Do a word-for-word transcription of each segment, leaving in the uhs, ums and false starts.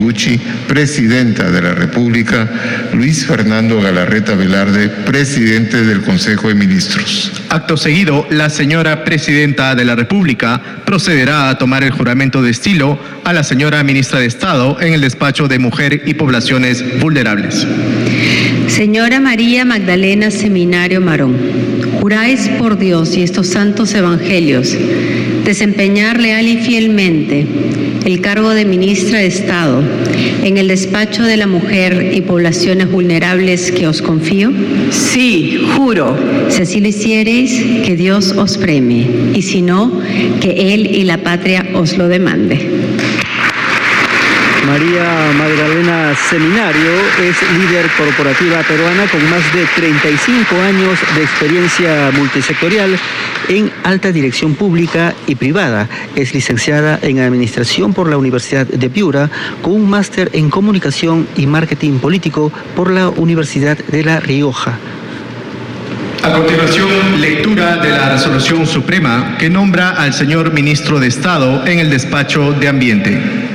Gucci, Presidenta de la República, Luis Fernando Galarreta Velarde, Presidente del Consejo de Ministros. Acto seguido, la señora Presidenta de la República procederá a tomar el juramento de estilo a la señora Ministra de Estado en el despacho de Mujer y Poblaciones Vulnerables. Señora María Magdalena Seminario Marón, juráis por Dios y estos santos evangelios desempeñar leal y fielmente el cargo de Ministra de Estado en el despacho de la Mujer y Poblaciones Vulnerables que os confío. Sí, juro. Si así lo hiciereis, que Dios os premie, y si no, que Él y la patria os lo demande. María Magdalena Seminario es líder corporativa peruana con más de treinta y cinco años de experiencia multisectorial en alta dirección pública y privada. Es licenciada en Administración por la Universidad de Piura, con un máster en Comunicación y Marketing Político por la Universidad de La Rioja. A continuación, lectura de la Resolución Suprema que nombra al señor Ministro de Estado en el despacho de Ambiente.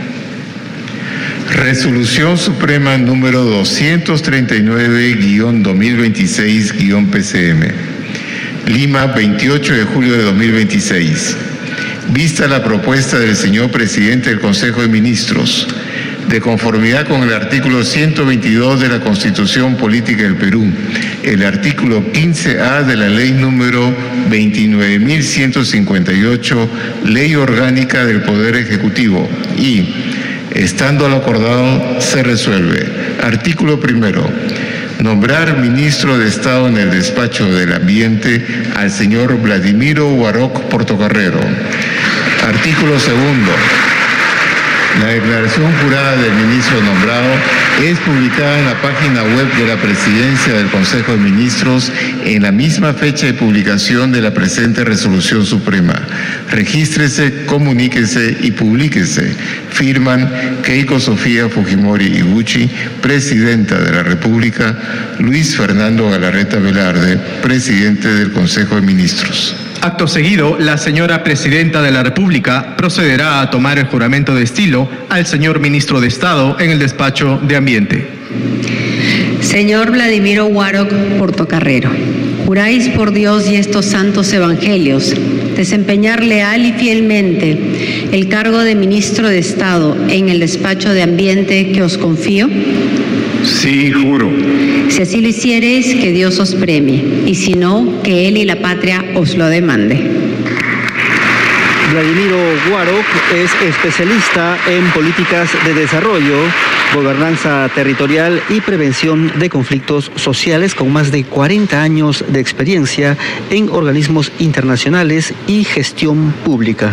Resolución Suprema número doscientos treinta y nueve guión dos mil veintiséis guión P C M. Lima, veintiocho de julio de dos mil veintiséis. Vista la propuesta del señor Presidente del Consejo de Ministros, de conformidad con el artículo ciento veintidós de la Constitución Política del Perú, el artículo quince A de la Ley número veintinueve mil ciento cincuenta y ocho, Ley Orgánica del Poder Ejecutivo, y estando lo acordado, se resuelve. Artículo primero. Nombrar ministro de Estado en el despacho del Ambiente al señor Vladimiro Guaroc Portocarrero. Artículo segundo. La declaración jurada del ministro nombrado es publicada en la página web de la Presidencia del Consejo de Ministros en la misma fecha de publicación de la presente Resolución Suprema. Regístrese, comuníquese y publíquese. Firman Keiko Sofía Fujimori Iguchi, Presidenta de la República, Luis Fernando Galarreta Velarde, Presidente del Consejo de Ministros. Acto seguido, la señora Presidenta de la República procederá a tomar el juramento de estilo al señor Ministro de Estado en el despacho de Ambiente. Señor Vladimiro Guaroc Portocarrero, juráis por Dios y estos santos evangelios desempeñar leal y fielmente el cargo de Ministro de Estado en el despacho de Ambiente que os confío. Sí, juro. Si así lo hiciereis, que Dios os premie, y si no, que Él y la patria os lo demande. Vladimiro Guaroc es especialista en políticas de desarrollo, gobernanza territorial y prevención de conflictos sociales, con más de cuarenta años de experiencia en organismos internacionales y gestión pública.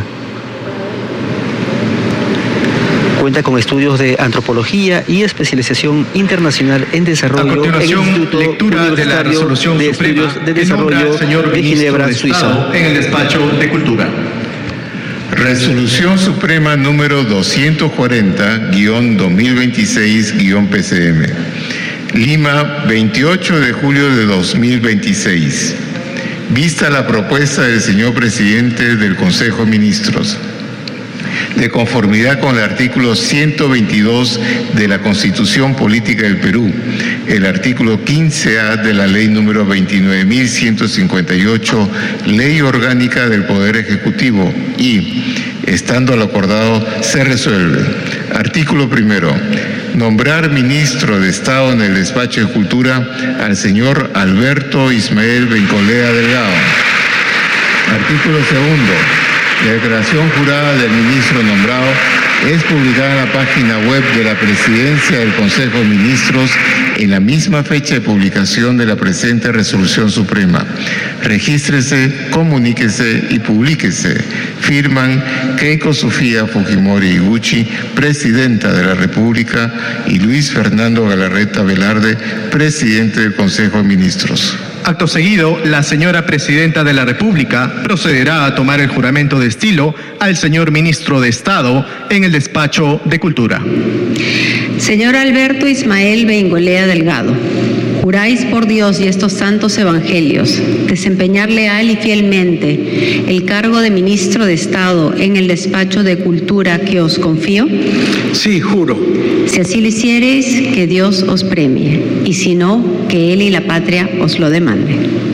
Cuenta con estudios de antropología y especialización internacional en desarrollo en el Instituto lectura de la Resolución de Suprema Estudios de Desarrollo señor de Ginebra, de Suiza. En el despacho de Cultura. Resolución Suprema número doscientos cuarenta guión dos mil veintiséis guión P C M. Lima, veintiocho de julio de dos mil veintiséis. Vista la propuesta del señor Presidente del Consejo de Ministros, de conformidad con el artículo ciento veintidós de la Constitución Política del Perú, el artículo quince A de la Ley número veintinueve mil ciento cincuenta y ocho, Ley Orgánica del Poder Ejecutivo, y, estando lo acordado, se resuelve. Artículo primero. Nombrar ministro de Estado en el despacho de Cultura al señor Alberto Ismael Bencolea Delgado. Artículo segundo. La declaración jurada del ministro nombrado es publicada en la página web de la Presidencia del Consejo de Ministros en la misma fecha de publicación de la presente Resolución Suprema. Regístrese, comuníquese y publíquese. Firman Keiko Sofía Fujimori Iguchi, Presidenta de la República, y Luis Fernando Galarreta Velarde, Presidente del Consejo de Ministros. Acto seguido, la señora Presidenta de la República procederá a tomar el juramento de estilo al señor Ministro de Estado en el despacho de Cultura. Señor Alberto Ismael Bengolea Delgado, Juráis por Dios y estos santos evangelios desempeñar leal y fielmente el cargo de ministro de Estado en el despacho de Cultura que os confío. Sí, juro. Si así lo hiciereis, que Dios os premie, y si no, que Él y la patria os lo demande.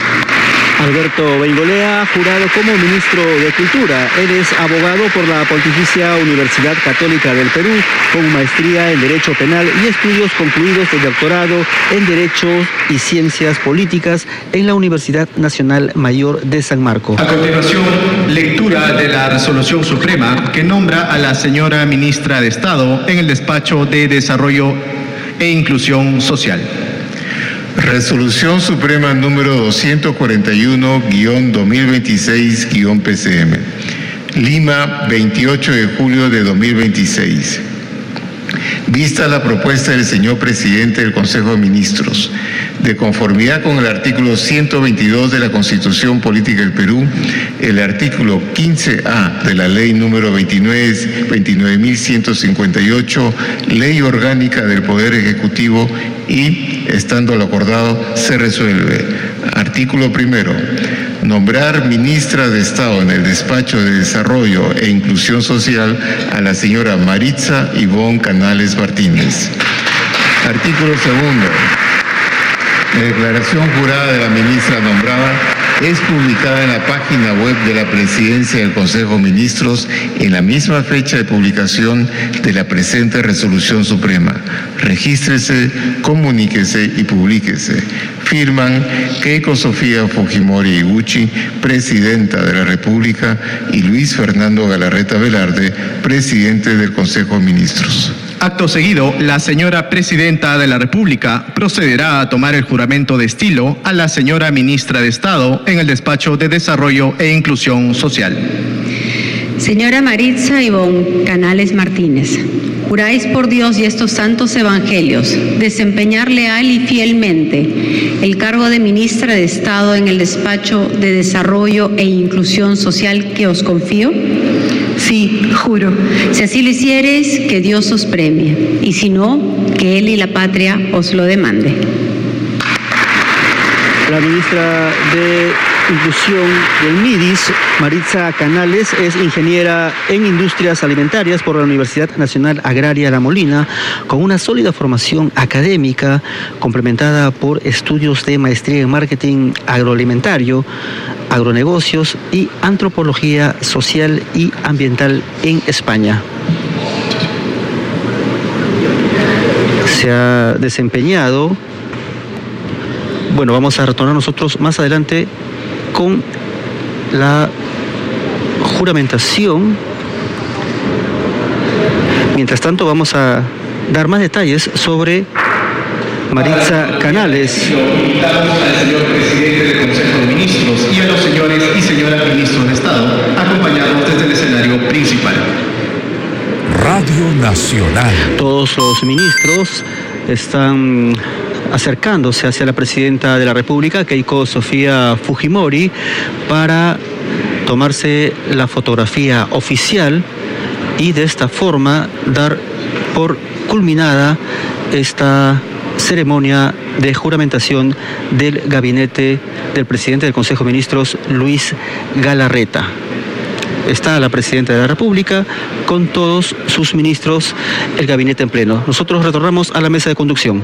Alberto Bengolea, jurado como ministro de Cultura. Él es abogado por la Pontificia Universidad Católica del Perú, con maestría en Derecho Penal y estudios concluidos de doctorado en Derecho y Ciencias Políticas en la Universidad Nacional Mayor de San Marcos. A continuación, lectura de la Resolución Suprema que nombra a la señora ministra de Estado en el despacho de Desarrollo e Inclusión Social. Resolución Suprema número doscientos cuarenta y uno guión dos mil veintiséis guión P C M. Lima, veintiocho de julio de dos mil veintiséis. Vista la propuesta del señor presidente del Consejo de Ministros, de conformidad con el artículo ciento veintidós de la Constitución Política del Perú, el artículo quince A de la Ley número veintinueve mil ciento cincuenta y ocho, Ley Orgánica del Poder Ejecutivo, y, estando lo acordado, se resuelve. Artículo primero. Nombrar ministra de Estado en el despacho de Desarrollo e Inclusión Social a la señora Maritza Ivonne Canales Martínez. Artículo segundo. La declaración jurada de la ministra nombrada es publicada en la página web de la Presidencia del Consejo de Ministros en la misma fecha de publicación de la presente Resolución Suprema. Regístrese, comuníquese y publíquese. Firman Keiko Sofía Fujimori Iguchi, Presidenta de la República, y Luis Fernando Galarreta Velarde, Presidente del Consejo de Ministros. Acto seguido, la señora Presidenta de la República procederá a tomar el juramento de estilo a la señora Ministra de Estado en el despacho de Desarrollo e Inclusión Social. Señora Maritza Ivonne Canales Martínez, juráis por Dios y estos santos evangelios desempeñar leal y fielmente el cargo de Ministra de Estado en el despacho de Desarrollo e Inclusión Social que os confío. Sí, juro. Si así lo hiciereis, que Dios os premie, y si no, que Él y la patria os lo demande. La ministra de Inclusión del MIDIS, Maritza Canales, es ingeniera en Industrias Alimentarias por la Universidad Nacional Agraria La Molina, con una sólida formación académica complementada por estudios de maestría en marketing agroalimentario, agronegocios y antropología social y ambiental en España. Se ha desempeñado, bueno, vamos a retornar nosotros más adelante con la juramentación. Mientras tanto, vamos a dar más detalles sobre Maritza Canales. Invitamos al señor presidente del Consejo de Ministros y a los señores y señoras ministros de Estado a acompañarnos desde el escenario principal. Radio Nacional. Todos los ministros están acercándose hacia la presidenta de la República, Keiko Sofía Fujimori, para tomarse la fotografía oficial y de esta forma dar por culminada esta ceremonia de juramentación del gabinete del presidente del Consejo de Ministros, Luis Galarreta. Está la presidenta de la República con todos sus ministros, el gabinete en pleno. Nosotros retornamos a la mesa de conducción.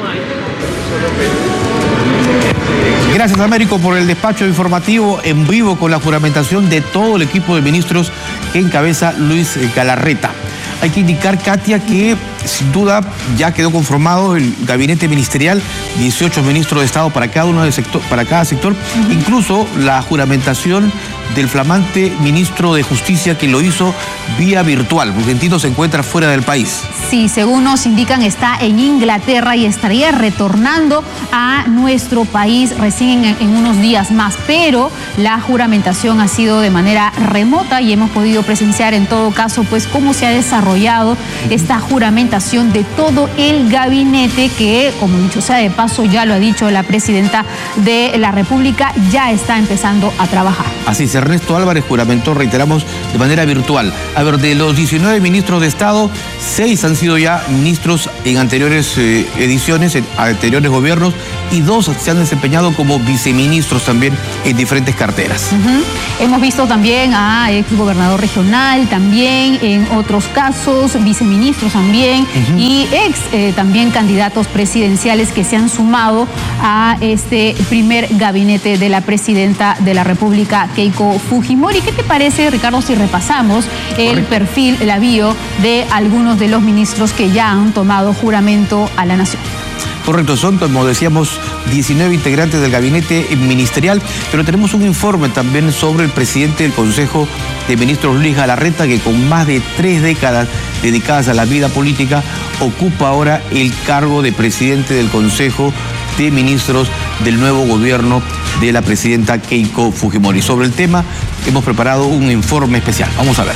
Gracias, Américo, por el despacho informativo en vivo con la juramentación de todo el equipo de ministros que encabeza Luis Galarreta. Hay que indicar, Katia, que sin duda ya quedó conformado el gabinete ministerial, dieciocho ministros de Estado para cada uno del sector, para cada sector, uh-huh. Incluso la juramentación del flamante ministro de Justicia, que lo hizo vía virtual, porque Tito se encuentra fuera del país. Sí, según nos indican, está en Inglaterra y estaría retornando a nuestro país recién en, en unos días más, pero la juramentación ha sido de manera remota y hemos podido presenciar en todo caso pues cómo se ha desarrollado esta juramentación de todo el gabinete que, como dicho sea de paso, ya lo ha dicho la presidenta de la República, ya está empezando a trabajar. Así se Ernesto Álvarez juramentó, reiteramos, de manera virtual. A ver, de los diecinueve ministros de Estado, seis han sido ya ministros en anteriores eh, ediciones, en anteriores gobiernos, y dos se han desempeñado como viceministros también en diferentes carteras. Uh-huh. Hemos visto también a ex gobernador regional, también en otros casos, viceministros también, uh-huh. y ex eh, también candidatos presidenciales que se han sumado a este primer gabinete de la presidenta de la República, Keiko Fujimori. ¿Qué te parece, Ricardo, si repasamos el Correcto. perfil, la bio de algunos de los ministros que ya han tomado juramento a la nación? Correcto, son, como decíamos, diecinueve integrantes del gabinete ministerial, pero tenemos un informe también sobre el presidente del Consejo de Ministros, Luis Galarreta, que con más de tres décadas dedicadas a la vida política, ocupa ahora el cargo de presidente del Consejo de Ministros del nuevo gobierno de la presidenta Keiko Fujimori. Sobre el tema hemos preparado un informe especial. Vamos a ver.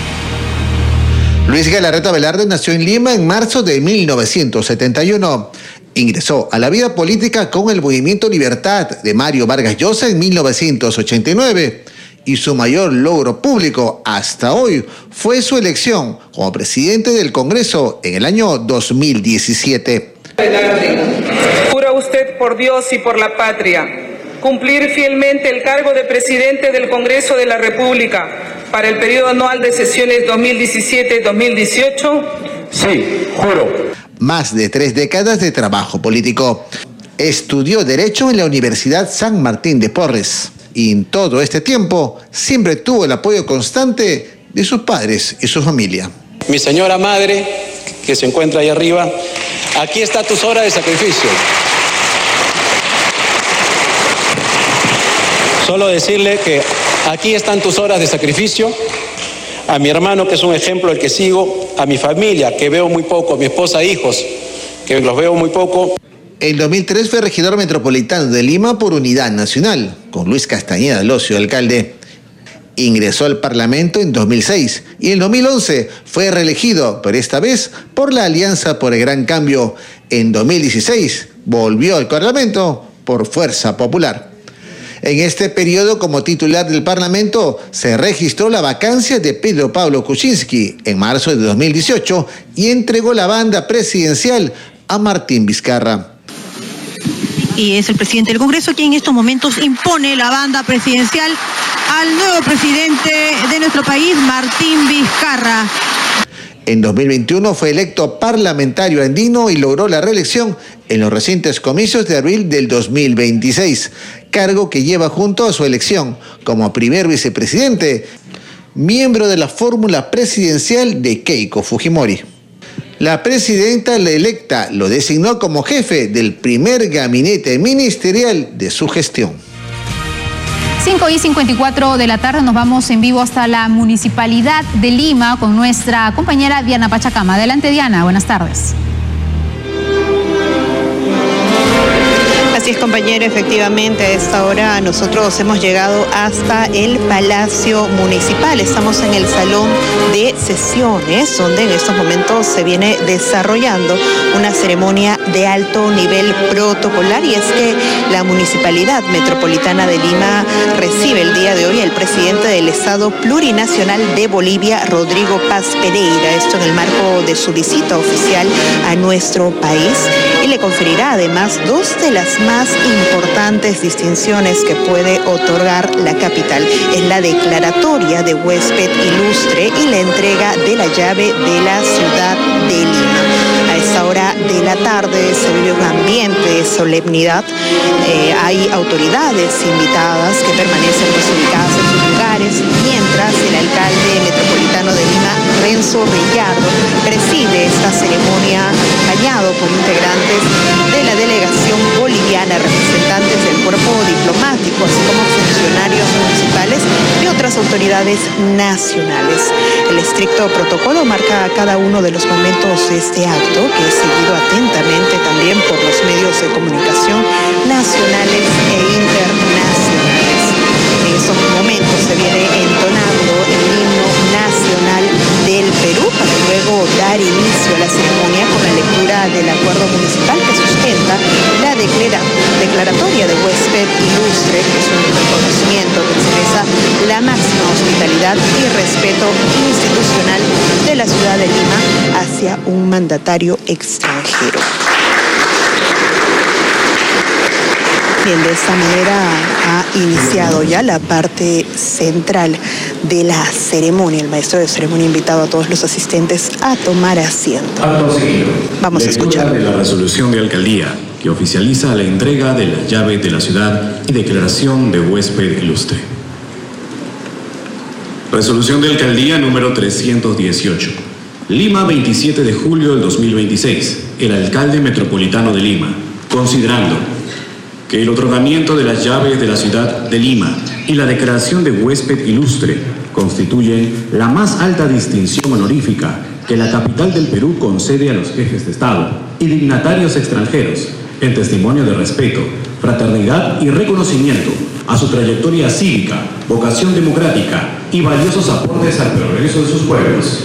Luis Galarreta Velarde nació en Lima en marzo de mil novecientos setenta y uno. Ingresó a la vida política con el Movimiento Libertad de Mario Vargas Llosa en mil novecientos ochenta y nueve. Y su mayor logro público hasta hoy fue su elección como presidente del Congreso en el año dos mil diecisiete. Jura usted por Dios y por la patria cumplir fielmente el cargo de presidente del Congreso de la República para el periodo anual de sesiones dos mil diecisiete dos mil dieciocho. Sí, juro. Más de tres décadas de trabajo político. Estudió Derecho en la Universidad San Martín de Porres. Y en todo este tiempo siempre tuvo el apoyo constante de sus padres y su familia. Mi señora madre, que se encuentra ahí arriba, aquí está tus horas de sacrificio. Solo decirle que aquí están tus horas de sacrificio. A mi hermano, que es un ejemplo al que sigo, a mi familia, que veo muy poco, a mi esposa e hijos, que los veo muy poco. En dos mil tres fue regidor metropolitano de Lima por Unidad Nacional, con Luis Castañeda Locio, alcalde. Ingresó al Parlamento en dos mil seis y en dos mil once fue reelegido, pero esta vez por la Alianza por el Gran Cambio. En dos mil dieciséis volvió al Parlamento por Fuerza Popular. En este periodo, como titular del Parlamento, se registró la vacancia de Pedro Pablo Kuczynski en marzo de dos mil dieciocho y entregó la banda presidencial a Martín Vizcarra. Y es el presidente del Congreso quien en estos momentos impone la banda presidencial al nuevo presidente de nuestro país, Martín Vizcarra. En dos mil veintiuno fue electo parlamentario andino y logró la reelección en los recientes comicios de abril del dos mil veintiséis, cargo que lleva junto a su elección como primer vicepresidente, miembro de la fórmula presidencial de Keiko Fujimori. La presidenta electa lo designó como jefe del primer gabinete ministerial de su gestión. cinco y cincuenta y cuatro de la tarde nos vamos en vivo hasta la Municipalidad de Lima con nuestra compañera Diana Pachacama. Adelante, Diana, buenas tardes. Así es, compañero, efectivamente a esta hora nosotros hemos llegado hasta el Palacio Municipal. Estamos en el Salón de Sesiones, donde en estos momentos se viene desarrollando una ceremonia de alto nivel protocolar, y es que la Municipalidad Metropolitana de Lima recibe el día de hoy al presidente del Estado Plurinacional de Bolivia, Rodrigo Paz Pereira, esto en el marco de su visita oficial a nuestro país, y le conferirá además dos de las más importantes distinciones que puede otorgar la capital. Es la declaratoria de huésped ilustre y la entrega de la llave de la ciudad de Lima. A esta hora de la tarde se vive un ambiente de solemnidad. Eh, hay autoridades invitadas que permanecen pues ubicadas en sus lugares, mientras el alcalde metropolitano de Lima, Renzo Villardo, preside esta ceremonia acompañado por integrantes de la delegación boliviana, representantes del cuerpo diplomático, así como funcionarios municipales y otras autoridades nacionales. El estricto protocolo marca cada uno de los momentos de este acto, que es seguido atentamente también por los medios de comunicación nacionales e internacionales. En estos momentos se viene entonando el himno nacional del Perú para luego dar inicio a la ceremonia con la lectura del acuerdo municipal que sustenta la declara, declaratoria de huésped ilustre, que es un reconocimiento que expresa la máxima hospitalidad y respeto institucional de la ciudad de Lima hacia un mandatario extranjero. Bien, de esta manera ha iniciado ya la parte central de la ceremonia. El maestro de ceremonia ha invitado a todos los asistentes a tomar asiento. Acto seguido. Vamos a escuchar. De la resolución de alcaldía que oficializa la entrega de las llaves de la ciudad y declaración de huésped ilustre. Resolución de alcaldía número trescientos dieciocho. Lima, veintisiete de julio del dos mil veintiséis. El alcalde metropolitano de Lima, considerando que el otorgamiento de las llaves de la ciudad de Lima y la declaración de huésped ilustre constituyen la más alta distinción honorífica que la capital del Perú concede a los jefes de Estado y dignatarios extranjeros en testimonio de respeto, fraternidad y reconocimiento a su trayectoria cívica, vocación democrática y valiosos aportes al progreso de sus pueblos.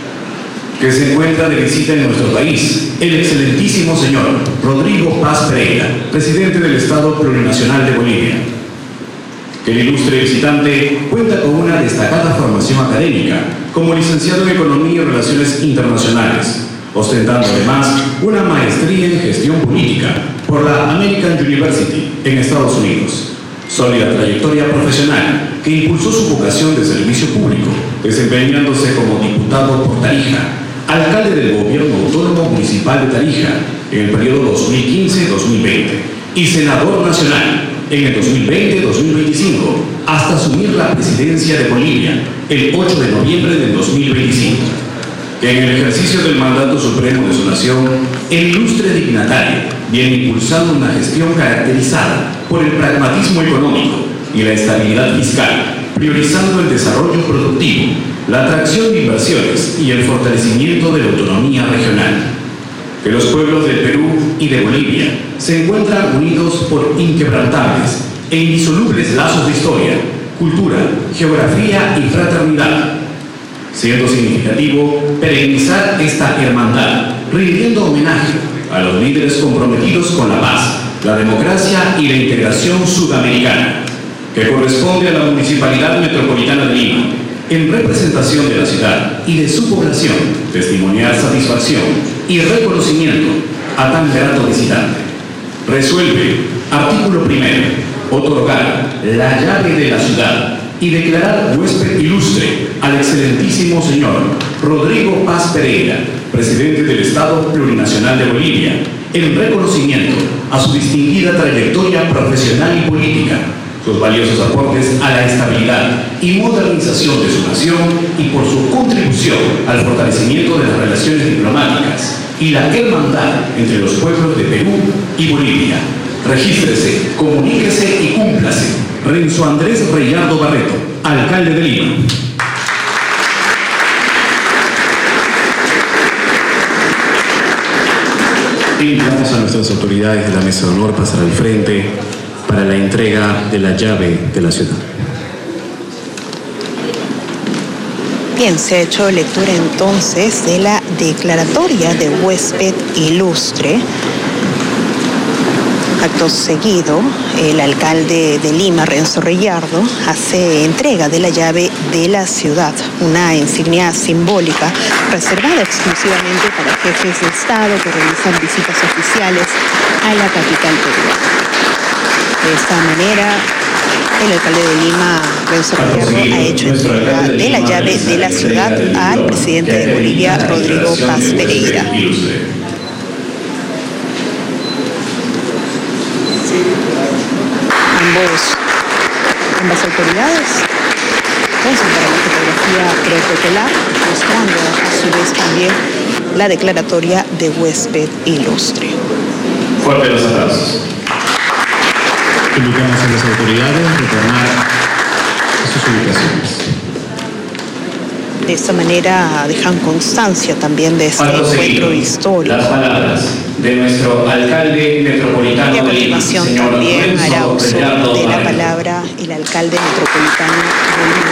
Que se encuentra de visita en nuestro país el excelentísimo señor Rodrigo Paz Pereira, presidente del Estado Plurinacional de Bolivia. Que el ilustre visitante cuenta con una destacada formación académica como licenciado en Economía y Relaciones Internacionales, ostentando además una maestría en Gestión Política por la American University en Estados Unidos. Sólida trayectoria profesional que impulsó su vocación de servicio público, desempeñándose como diputado por Tarija, alcalde del Gobierno Autónomo Municipal de Tarija en el periodo dos mil quince a dos mil veinte y senador nacional en el dos mil veinte a dos mil veinticinco hasta asumir la presidencia de Bolivia el ocho de noviembre del dos mil veinticinco. Que en el ejercicio del mandato supremo de su nación, el ilustre dignatario viene impulsando una gestión caracterizada por el pragmatismo económico y la estabilidad fiscal, priorizando el desarrollo productivo, la atracción de inversiones y el fortalecimiento de la autonomía regional. Que los pueblos del Perú y de Bolivia se encuentran unidos por inquebrantables e indisolubles lazos de historia, cultura, geografía y fraternidad, siendo significativo perenizar esta hermandad, rindiendo homenaje a los líderes comprometidos con la paz, la democracia y la integración sudamericana, que corresponde a la Municipalidad Metropolitana de Lima, en representación de la ciudad y de su población, testimoniar satisfacción y reconocimiento a tan grato visitante. Resuelve, artículo primero, otorgar la llave de la ciudad y declarar huésped ilustre al excelentísimo señor Rodrigo Paz Pereira, presidente del Estado Plurinacional de Bolivia, en reconocimiento a su distinguida trayectoria profesional y política, sus valiosos aportes a la estabilidad y modernización de su nación y por su contribución al fortalecimiento de las relaciones diplomáticas y la hermandad entre los pueblos de Perú y Bolivia. Regístrese, comuníquese y cúmplase. Renzo Andrés Reyardo Barreto, alcalde de Lima. Invitamos a nuestras autoridades de la mesa de honor a pasar al frente para la entrega de la llave de la ciudad. Bien, se ha hecho lectura entonces de la declaratoria de huésped ilustre. Acto seguido, el alcalde de Lima, Renzo Reyardo, hace entrega de la llave de la ciudad, una insignia simbólica reservada exclusivamente para jefes de Estado que realizan visitas oficiales a la capital peruana. De esta manera, el alcalde de Lima, Renzo Reyardo, ha hecho entrega de la llave de la ciudad al presidente de Bolivia, Rodrigo Paz Pereira. Ambos, ambas autoridades entonces para la fotografía protocolar, mostrando a su vez también la declaratoria de huésped ilustre. Fuerte los aplausos. Invitamos a las autoridades a retornar a sus ubicaciones. De esta manera dejan constancia también de este encuentro histórico. Las palabras de nuestro alcalde metropolitano y a de Lima, continuación señor también hará Renzo uso Reyardo de la Barreto. palabra el alcalde metropolitano de Lima.